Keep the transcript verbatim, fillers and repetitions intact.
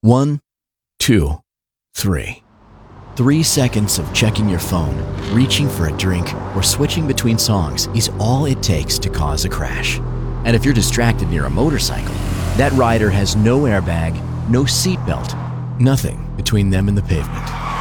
One, two, three. Three seconds of checking your phone, reaching for a drink, or switching between songs is all it takes to cause a crash. And if you're distracted near a motorcycle, that rider has no airbag, no seatbelt, nothing between them and the pavement.